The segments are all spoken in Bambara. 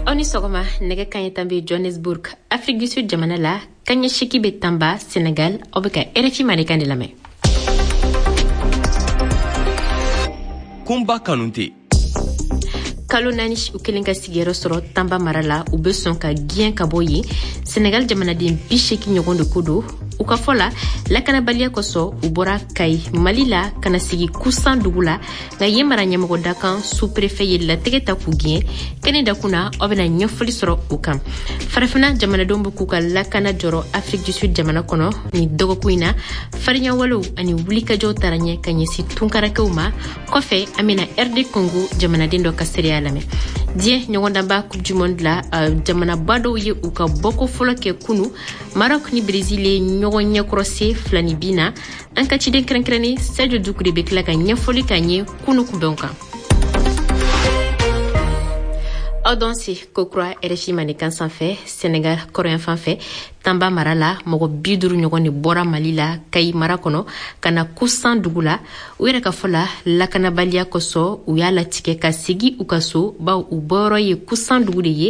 Oni sogoma nege kanye tambi Johannesburg, Afrique du Sud jamana la, kanye shiki betamba Sénégal, obeka RFI manikande lame. Kumba Kanunte. Kalo nani ukelenga sigero soro tamba marala ubeson ka gien kaboyi Sénégal jamana den bisheki nyogondo kudo ukafola la kana balia koso ubora kai malila kana sigi kusan dugula nga yemara nyamogo dakan sous-préfet yella tegeta ku gien kene dakuna obena nyofoli soro ukam farafina jamana dombu kuka la kana joro Afrique du Sud jamana kono ni dogo kuina farinya walu ani wulika jo taranye kanyesi tunkara keuma kofe amina RD Congo jamana dendo kaseria lame die nyogonda ba coupe du monde la jamana bado ye uka boko fola ke kunu Maroc ni Brésil nyogonya crossé flani bina ankati den krenkreni Sadio Doucouré bekla ka nyafoli kanye kunu kubonka Audansi kokra RFI manikan sanfé Sénégal coréen fanfé tamba marala mogo biduru nyogoni bora malila kai marakono kana kusan dugula uere ka fola la kana balia koso uyala tike ka sigi ukaso ba uboro ye kusan dugule ye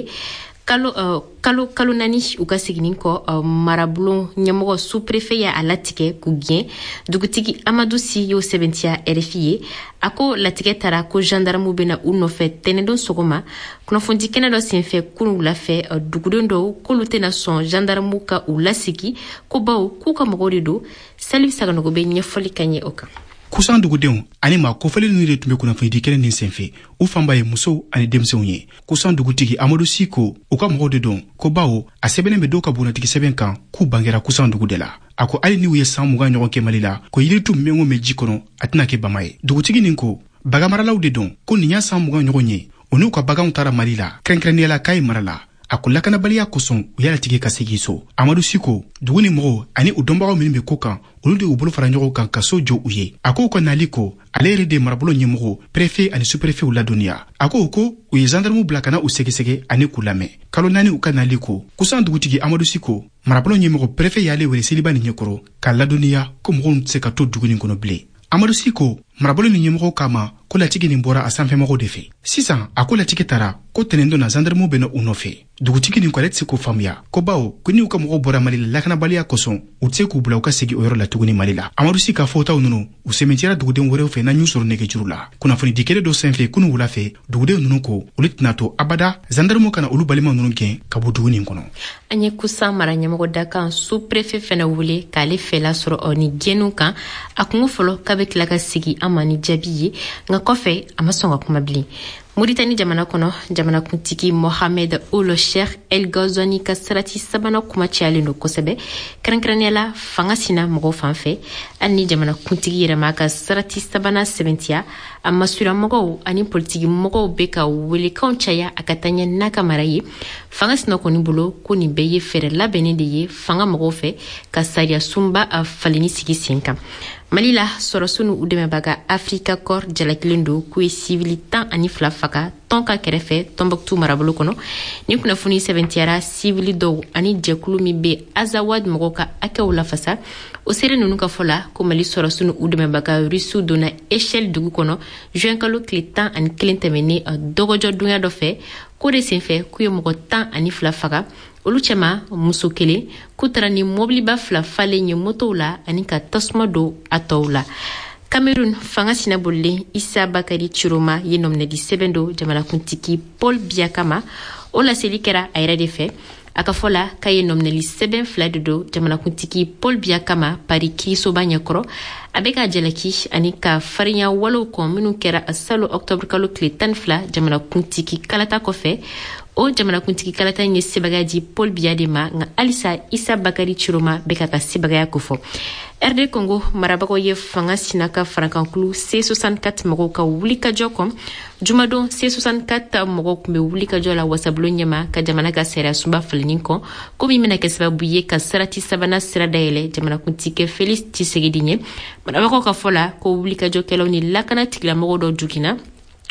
kalo nani ukasiginin ko marabulon nyamogo sous-préfet ya alatike ku gien dugutigi Amadou Si yo 70 RFI ako latike tara ko gendarme bena uno fe tenendo sogoma kuno fondi kenado senfe kunu la fe dugudondo ko lutena son gendarme ka ulasiki ko bawo ku ka mogori do salif sagano go be nyefoli kanye oka kusan dugudenw ani ma kofali nu de tumbe kuna findi kelen nin senfe u famba ye muso ani demsenw ye kusan dugutigi Amadou Siko u ka mɔgɔw de don ko bawo a sɛbɛnnen bɛ dɔw ka bonatigi sɛbɛn kan k'u bangera kusan dugu de la a ko hali ni u ye san 20 ɲɔgɔn kɛ Mali la ko yiritu mengo me ji kɔnɔ a tɛna kɛ bama ye dugutigi nin ko bagamaralaw de don ko nin y'a san 20 ɲɔgɔn ye u n'u ka baganw taara Mali la kɛrɛnkɛrɛnnenya la Kayi mara la a ko lakanabaliya kosɔn u y'a latigɛ ka segi so Amadou Siko dugu ni mɔgɔw ani u dɔnbagaw minnu bɛ ko kan olu de y'u bolo fara ɲɔgɔn kan ka so jɔ u ye a ko u ka nali ko ale yɛrɛ de marabolo ɲɛmɔgɔ préfet ani sous-préfet u ladɔnniya a ko u ye gendarme bila kana u sɛgɛsɛgɛ ani k'u lamɛn kalo 4 u ka nali ko kusan dugutigi Amadou Siko marabolo ɲɛmɔgɔ préfet y'ale wele seliba ni ɲɛkɔrɔ k'a ladɔnniya ko mɔgɔw tɛ se ka to dugu nin kɔnɔ bilen Amadou Siko marabolo ni ɲɛmɔgɔ kama ko latigi nin bɔra a sanfɛmɔgɔw de fɛ sisan a ko latigi tara ko tɛnɛndon na gendarme bɛna u nɔfɛ dugutigi nin ko ale tɛ se k'o faamuya ko bawo ko ni u ka mɔgɔw bɔra Mali la lakanabaliya kosɔn u tɛ se k'u bila u ka segi o yɔrɔ la tuguni Mali la Amadou Siko ka fɔtaw ninnu u sɛmɛntiyara duguden wɛrɛw fɛ na y'u sɔrɔ nɛgɛjuru la kunnafoni di kelen dɔ senfɛ kunu wula fɛ duguden ninnu ko olu tɛna to abada gendarme kana olu balima ninnu gɛn ka bɔ dugu nin kɔnɔ an ye kusan mara ɲɛmɔgɔ da kan sous-préfet fɛnɛ wele k'ale fɛla sɔrɔ ni gɛnnu kan a kungo fɔlɔ k'a bɛ tila ka sigi an ma ni jaabi ye nka kɔfɛ a ma sɔn ka kuma bilen Mauritanie jamana kono jamana kuntigi Mohamed Ould Cheikh El Ghazouani ka sarati sabana kuma cayalen do kosɛbɛ kɛrɛnkɛrɛnnenya la fanga sina mɔgɔw fanfɛ hali ni jamana kuntigi yɛrɛ ma ka sarati sabana sɛbɛntiya a masura mɔgɔw ani politiki mɔgɔw bɛ ka welekanw caya a ka taa ɲɛ n'a ka mara ye fanga sina kɔni bolo ko nin bɛɛ ye fɛɛrɛ labɛnnen de ye fanga mɔgɔw fɛ ka sariya sunba a faleni sigi sen kan Mali la sɔrɔso ni u dɛmɛbaga Afrika Corps jalakilen do k'u ye civil 12 faga tɔn ka kɛrɛfɛ Tombouctou marabolo kɔnɔ ni kunnafoni sɛbɛntiyara civil dɔw ani jɛkulu min bɛ Azawad mɔgɔw ka hakɛw lafasa o seere ninnu ka fɔ la ko Mali sɔrɔso ni u dɛmɛbaga Rusiw donna échelle dugu kɔnɔ juin kalo tile 11 tɛmɛnen dɔgɔjɔ dunya dɔ fɛ ko de senfɛ k'u ye mɔgɔ 12 faga olu cɛma muso kelen k'u tara ni mobiliba 2 falen ye motow la ani ka tasuma don a tɔw la Cameroun fanga sina bolilen Issa Bakari Chiroma ye nɔminɛli sɛbɛn do jamanakuntigi Paul Biya kama o laseli kɛra a yɛrɛ de fɛ a ka fɔ la k'a ye nɔminɛli sɛbɛn 2 de do jamanakuntigi Paul Biya kama Paris kiirisoba ɲɛkɔrɔ a bɛ ka jalaki ani ka farinya walew kɔn minnu kɛra salon octobre kalo tile 12 jamanakuntigi kalata kɔfɛ o jamanakuntigi kalata ye sebagaya di Paul Biya de ma nka halisa Issa Bakari Chiroma bɛ ka sebagaya kofɔ RD Congo marabagaw ye fanga sina ka farakankulu C64 mɔgɔw ka wulikajɔ kɔn jumadon C64 mɔgɔw tun bɛ wulikajɔ la wasabulon ɲɛma ka jamana ka sariya sunba faleni kɔn ko min bɛna kɛ sababu ye ka sarati sabana sira dayɛlɛ jamanakuntigi Félix Tshisekedi ye marabagaw ka fɔ la ko wulikajɔkɛlaw ni lakana tigilamɔgɔw dɔ jugina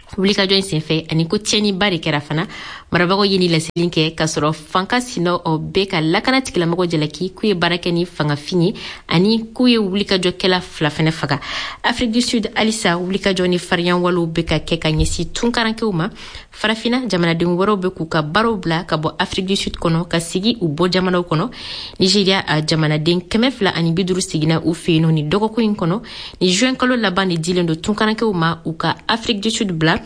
wulikajɔ in senfɛ ani ko tiɲɛniba de kɛra fana marabagaw ye ni laselin kɛ k'a sɔrɔ fanka sinɔ bɛ ka lakana tigilamɔgɔ jalaki k'u ye baara kɛ ni fangafin ye ani k'u ye wulikajɔkɛla fila fɛnɛ faga Afrique du Sud halisa wulikajɔ ni farinya walew bɛ ka kɛ ka ɲɛsin tunkarankew ma farafina jamanadenw wɛrɛw bɛ k'u ka baaraw bila ka bɔ Afrique du Sud kɔnɔ ka sigi u bɔ jamanaw kɔnɔ Nigeria jamanaden 250 sigina u fɛ yen ni dɔgɔkun in kɔnɔ ni juin kalo laban de dilen don tunkarankew ma u ka Afrique du Sud bila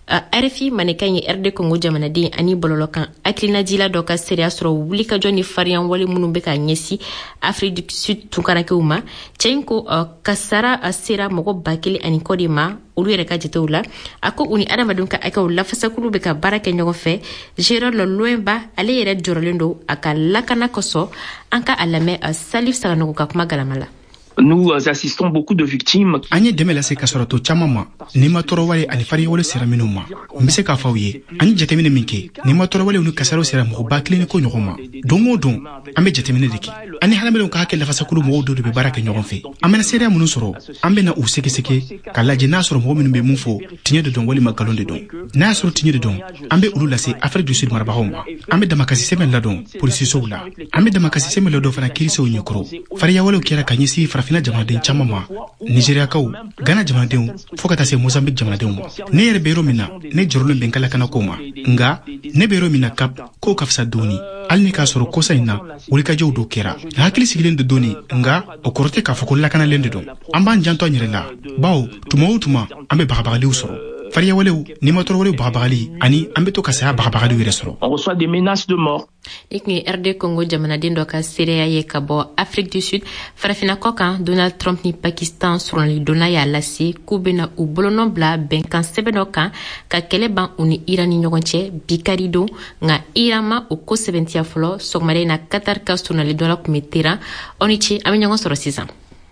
RFI manekan ye RD Congo jamanaden ani bololokan aklinadila dɔ ka seria sɔrɔ wulikajɔ ni fariyan wale minnu bɛ ka ɲɛsi Afrique du Sud tunkarankew ma cɛin ko kasara sera mɔgɔ 1000 ani kɔ de ma olu yɛrɛ ka jatew la a ko u ni adamadenw ka akɛw lafasakulu bɛ ka baara kɛ ɲɔgɔn fɛ Gérard Loloinba ale yɛrɛ jɔrɔlen don a ka lakana kɔsɔ an ka a lamɛn Salif Saganogo ka kuma galama la. Nous assistons beaucoup de victimes. An ye dɛmɛ lase kasɔrɔtɔ caman ma ni ma tɔɔrɔwale ani fariyawale sera minnu ma n bɛ se k'a fɔ aw ye an ye jateminɛ min kɛ ni ma tɔɔrɔwalew ni kasaraw sera mɔgɔ 1000 ko ɲɔgɔn ma don o don an bɛ jateminɛ de kɛ an ni hadamadenw ka hakɛ lafasakulu mɔgɔw dɔ de bɛ baara kɛ ɲɔgɔn fɛ an bɛna seereya minnu sɔrɔ an bɛna u sɛgɛsɛgɛ ka lajɛ n'a sɔrɔ mɔgɔ minnu bɛ mun fɔ tiɲɛ de dɔn walima nkalon de dɔn n'a y'a sɔrɔ tiɲɛ de dɔn an bɛ olu lase Afrique du Sud marabagaw ma an bɛ damakasi sɛbɛn ladɔn polisisow la an bɛ damakasi sɛbɛn ladɔn fana kiirisew ɲɛkɔrɔ fariyawalew kɛra ka ɲɛsin farafina jamanaden caman ma Nigeriakaw Ghana jamanadenw fo ka taa se Mozambique jamanadenw ma ne yɛrɛ bɛ yɔrɔ min na ne jɔrɔlen bɛ n ka lakanako ma nga ne bɛ yɔrɔ min na Cap k'o ka fisa dɔɔni hali ni k'a sɔrɔ kosa in na wulikajɔw dɔ kɛra hakili sigilen de dɔɔni nga o kɔrɔ tɛ k'a fɔ ko lakanalen de don an b'an janto an yɛrɛ la bawo tuma o tuma an bɛ bagabagaliw sɔrɔ fariyawalew ni ma tɔɔrɔwalew bagabagali ani an bɛ to ka saya bagabagaliw yɛrɛ sɔrɔ. On reçoit des menaces de mort. Ni kun ye RD Congo jamanaden dɔ ka seereya ye ka bɔ Afrique du Sud farafina kɔ kan Donald Trump ni Pakistan sɔrɔli donna y'a lase k'u bɛna u bolonɔ bila bɛnkan sɛbɛn dɔ kan ka kɛlɛ ban u ni Iran ni ɲɔgɔn cɛ bi kari don nka Iran ma o ko sɛbɛntiya fɔlɔ sɔgɔmada in na Qatar ka sɔrɔli dɔ la tun bɛ Tehran aw ni ce an bɛ ɲɔgɔn sɔrɔ sisan.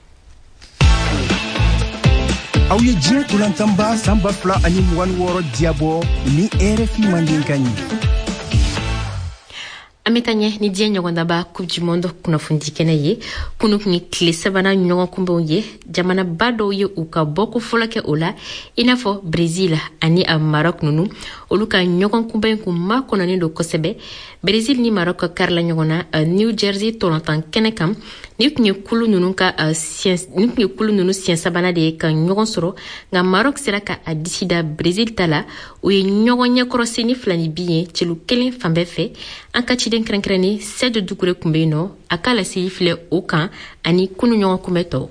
aw ye diɲɛ tolantanba sanba 2 ani 26 diabɔ ni RFI Mandinka ye. An bɛ taa ɲɛ ni diɲɛ ɲɔgɔndaba Coupe du Monde kunnafoni kɛnɛ ye kunu kun ye tile 3nan ɲɔgɔn kunbɛnw ye jamanaba dɔw ye u ka bɔko fɔlɔ kɛ o la i n'a fɔ Brésil ani Maroc ninnu olu ka ɲɔgɔn kunbɛn kun ma kɔnɔnen don kosɛbɛ Brésil ni Maroc ka karila ɲɔgɔn na New Jersey tɔlɔntan kɛnɛ kan ni kun ye kulu ninnu siɲɛ sabanan de ye ka ɲɔgɔn sɔrɔ nka Maroc sera ka a disi da Brésil ta la u ye ɲɔgɔn ɲɛkɔrɔsi ni 2 ni 2 ye cɛlu kelen fan bɛɛ fɛ an ka ciden kɛrɛnkɛrɛnnen Seydou Doucouré kun bɛ yen nɔ a ka laseli filɛ o kan ani kunu ɲɔgɔn kunbɛ tɔw.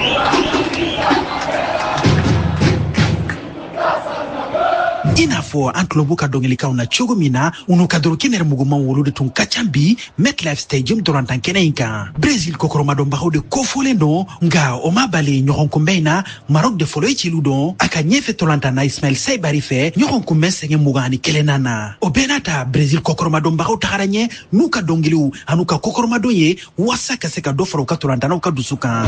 I n'a fɔ an tulobu ka dɔnkilikaw na cogo min na unu ka dɔrɔkin yɛrɛ muguman wolo de tun ka ca bi MetLife Stadium dɔrɔntan kɛnɛ in kan Brésil kokɔrɔmadɔnbagaw de kofɔlen don nka o ma bali ɲɔgɔn kunbɛn in na Maroc de fɔlɔ ye ciliw dɔn a ka ɲɛfɛ tɔlɔntan na Ismail Saibari fɛ ɲɔgɔn kunbɛn sɛgɛn 21 na o bɛɛ n'a ta Brésil kokɔrɔmadɔnbagaw tagara ɲɛ n'u ka dɔnkiliw an'u ka kokɔrɔmadon ye wasa ka se ka dɔ fara u ka tɔlɔntanaw ka dusu kan.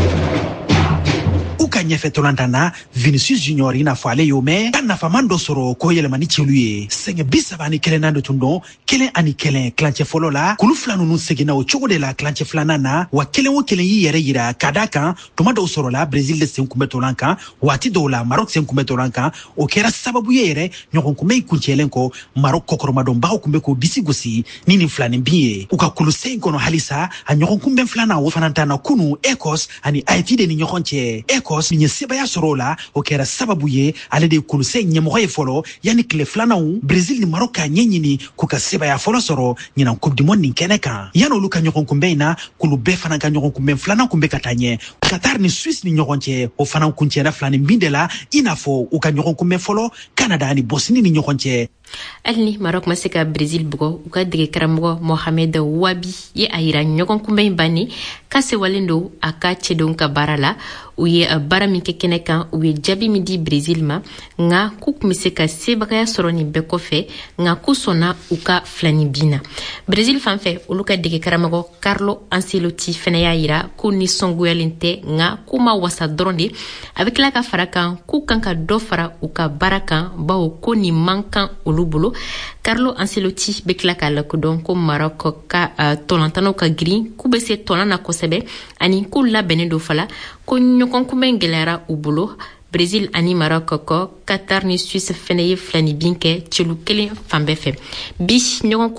Ka ɲɛfɛ tɔlɔntan Vinicius Junior i n'a fɔ ale y'o mɛn ka nafaman dɔ sɔrɔ ko yɛlɛmani cɛlu ye sɛgɛn 31 de tun dɔn 1-1 kilancɛ fɔlɔ la kulu 2 ninnu seginna o cogo de la kilancɛ 2nan na wa kelen o kelen y'i yɛrɛ yira ka da kan tuma dɔw sɔrɔla Brésil de sen kunbɛ tɔlan kan waati dɔw la Maroc sen kunbɛ tɔlan kan o kɛra sababu ye yɛrɛ ɲɔgɔn kunbɛn in kuncɛlen kɔ Maroc kɔkɔrɔmadɔnbagaw kun bɛ k'o disi gosi ni nin 2 ni 2 ye u ka kulu 5 kɔnɔ halisa a ɲɔgɔn kunbɛn 2nan o fana ta na kunu Écosse ani Haïti de ni ɲɔgɔn cɛ Écosse min ye sebaya sɔrɔ o la o kɛra sababu ye ale de ye kulusɛ ɲɛmɔgɔ ye fɔlɔ yanni tile 2nanw Brésil ni Maroc k'a ɲɛɲini k'u ka sebaya fɔlɔ sɔrɔ ɲinan Coupe du Monde nin kɛnɛ kan yanni olu ka ɲɔgɔn kunbɛn in na kulu bɛɛ fana ka ɲɔgɔn kunbɛn 2nan kun bɛ ka taa ɲɛ Qatar ni Suisse ni ɲɔgɔn cɛ o fana kuncɛra 2 ni 2 de la i n'a fɔ u ka ɲɔgɔn kunbɛn fɔlɔ Canada ani Bosnie ni ɲɔgɔn cɛ. hali ni Maroc ma se ka Brésil bugɔ u ka dege karamɔgɔ Mohamed Wabi ye a yira ɲɔgɔn kunbɛn in bannen ka sewalen don a ka cɛdenw ka baara la u ye baara min kɛ kɛnɛ kan u ye jaabi min di Brésil ma nka k'u tun bɛ se ka sebagaya sɔrɔ nin bɛɛ kɔfɛ nka k'u sɔnna u ka 2 ni 2 na Brésil fanfɛ olu ka dege karamɔgɔ Carlo Ancelotti fana y'a yira k'u nisɔngoyalen tɛ nka k'u ma wasa dɔrɔn de a bɛ tila ka fara kan k'u kan ka dɔ fara u ka baara kan bawo ko nin man kan olu bolo Carlo Ancelotti bɛ tila k'a lakodɔn ko Maroc ka tɔlɔntanaw ka girin k'u bɛ se tɔlan na kosɛbɛ ani k'u labɛnnen don fala ko ɲɔgɔn kunbɛn gɛlɛyara u bolo Brésil ani Maroc kɔ Qatar ni Suisse fɛnɛ ye filani bin kɛ celu kelen fan bɛɛ fɛ bi ɲɔgɔn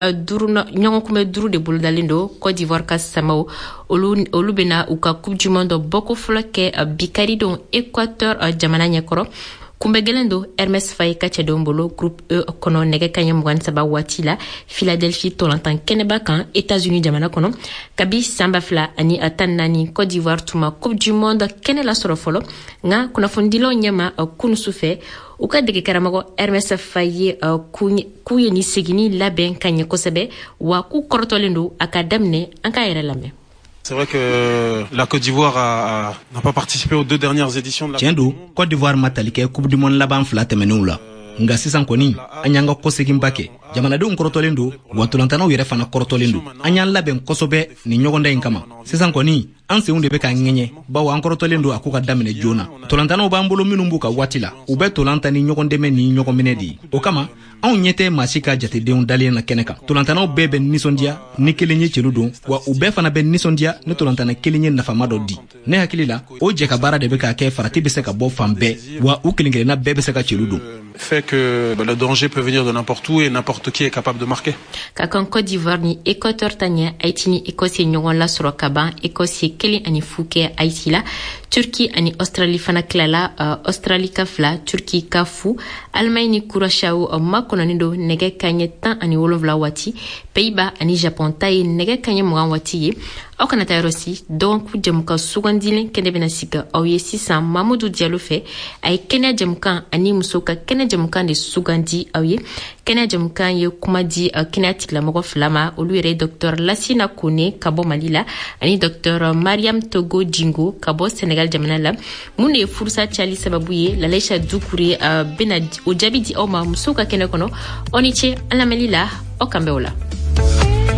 kunbɛ duru de bolodalen do Côte d'Ivoire ka samaw olu bena u ka coupe du monde bɔko fɔlɔ kɛ bi karidon Équateur jamana ɲɛkɔrɔ kunbɛgɛlen do Hermès Faye ka cɛdenw bolo groupe E kɔnɔ nɛgɛ kaɲɛ 23 waati la Philadelphie tolantan kɛnɛba kan États-Unis jamana kɔnɔ kabi sanba fila ani tan naani Côte d'Ivoire tuma coupe du monde kɛnɛ la sɔrɔ fɔlɔ nka kunnafonidilaw ɲɛma kunu sufɛ u ka dege karamɔgɔ Hermès Faye k'u ye ni segini labɛn ka ɲɛ kosɛbɛ wa k'u kɔrɔtɔlen do a ka daminɛ an k'a yɛrɛ lamɛn. C'est vrai que la Côte d'Ivoire n'a pas participé aux 2 dernières éditions de la Coupe du Monde. Côte d'Ivoire ma talikɛ Coupe du Monde laban fila tɛmɛnenw la. Nga sisan kɔni an y'an ka kɔseginba kɛ. Jamanadenw kɔrɔtɔlen do wa tolantanaw yɛrɛ fana kɔrɔtɔlen do. An y'an labɛn kosɛbɛ ni ɲɔgɔndan in kama. Sisan kɔni an senw de bɛ ka ŋɛɲɛ bawo an kɔrɔtɔlen do a ko ka daminɛ joona. Tolantanaw b'an bolo minnu b'u ka waati la. U bɛ tolanta ni ɲɔgɔn dɛmɛ ni ɲɔgɔn minɛ de. O kama anw ɲɛ tɛ maa si ka jatedenw dalen na kɛnɛ kan. Tolantanaw bɛɛ bɛ nisɔndiya ni kelen ye celu don wa u bɛɛ fana bɛ nisɔndiya ni tolantana kelen ye nafama dɔ di. Ne hakili la o jɛ ka baara de bɛ ka kɛ farati bɛ se ka bɔ fan bɛɛ wa u kelenkelenna bɛɛ bɛ se ka celu don. Fait que le danger peut venir de n'importe où et n'importe qui est capable de marquer. Ka kan Côte d'Ivoire ni Équateur ta ɲɛ Haïti ni Écosse ye ɲɔgɔn lasɔrɔ ka ban Écosse ye 1 ani 0 kɛ Haïti la Turquie ani Australie fana tilala Australie ka 2 Turquie ka 0 Allemagne ni Curaçao ma kɔnɔni do nɛgɛ kaɲɛ 10 ani 7 waati Pays-Bas ani Japon ta ye nɛgɛ kaɲɛ 20 waati ye aw kana taa yɔrɔ si dɔgɔkun jɛmukan sugandilen kɛnɛ bɛna sigi aw ye sisan Mamadou Diallo fɛ a ye kɛnɛ jɛmukan ani muso ka kɛnɛ jɛmukan de sugandi aw ye kɛnɛ jɛmukan ye kuma di kɛnɛya tigilamɔgɔ 2 ma olu yɛrɛ Dr Lassina Kone ka bɔ Mali la ani Dr Mariam Togo Djingo ka bɔ Sénégal jamana la mun de ye furusa cali sababu ye Lalaisha Dukure bena o jaabi di aw ma muso ka kɛnɛ kɔnɔ aw ni ce an lamɛnli la aw kan bɛn o la.